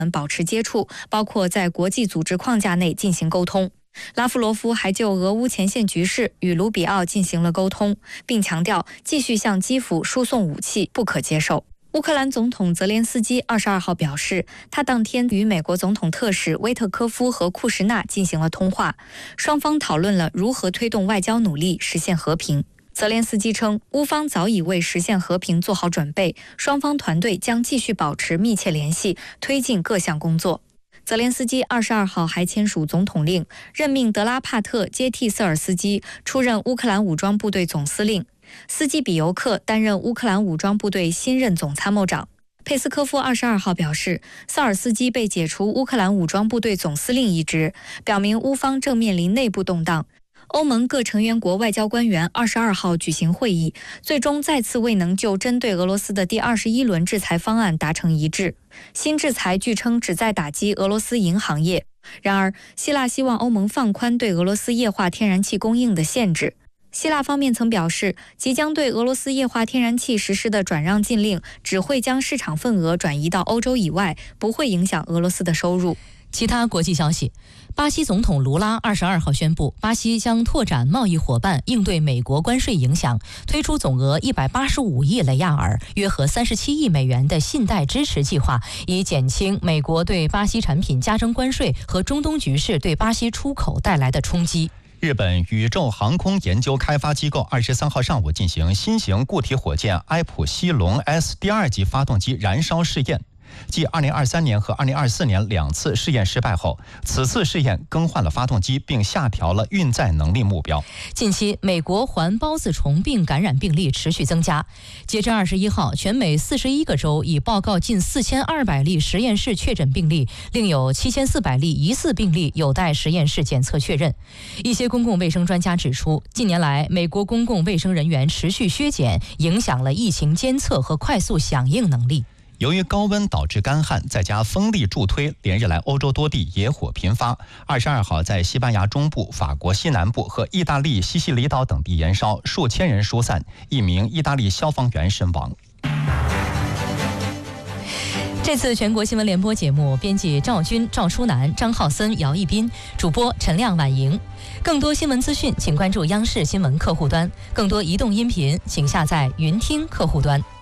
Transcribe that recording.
保持接触，包括在国际组织框架内进行沟通。拉夫罗夫还就俄乌前线局势与卢比奥进行了沟通，并强调继续向基辅输送武器不可接受。乌克兰总统泽连斯基22号表示，他当天与美国总统特使威特科夫和库什纳进行了通话，双方讨论了如何推动外交努力实现和平。泽连斯基称，乌方早已为实现和平做好准备，双方团队将继续保持密切联系，推进各项工作。泽连斯基22号还签署总统令，任命德拉帕特接替瑟尔斯基出任乌克兰武装部队总司令，斯基比尤克担任乌克兰武装部队新任总参谋长。佩斯科夫22号表示，萨尔斯基被解除乌克兰武装部队总司令一职，表明乌方正面临内部动荡。欧盟各成员国外交官员22号举行会议，最终再次未能就针对俄罗斯的第21轮制裁方案达成一致。新制裁据称旨在打击俄罗斯银行业。然而，希腊希望欧盟放宽对俄罗斯液化天然气供应的限制。希腊方面曾表示，即将对俄罗斯液化天然气实施的转让禁令只会将市场份额转移到欧洲以外，不会影响俄罗斯的收入。 其他国际消息，巴西总统卢拉22号宣布，巴西将拓展贸易伙伴，应对美国关税影响，推出总额185亿雷亚尔（约合37亿美元）的信贷支持计划，以减轻美国对巴西产品加征关税和中东局势对巴西出口带来的冲击。 日本宇宙航空研究开发机构23号上午进行新型固体火箭埃普西龙 S 第2级发动机燃烧试验。继2023年和2024年2次试验失败后，此次试验更换了发动机，并下调了运载能力目标。 近期，美国环孢子虫病感染病例持续增加。截至21号，全美41个州已报告近4200例实验室确诊病例，另有7400例疑似病例有待实验室检测确认。一些公共卫生专家指出，近年来美国公共卫生人员持续削减，影响了疫情监测和快速响应能力。 由于高温导致干旱，再加风力助推，连日来欧洲多地野火频发。22号在西班牙中部、法国西南部和意大利西西里岛等地燃烧，数千人疏散，1名意大利消防员身亡。 这次全国新闻联播节目编辑赵军、赵淑楠、张浩森、姚一斌，主播陈亮、婉莹。更多新闻资讯请关注央视新闻客户端，更多移动音频请下载云听客户端。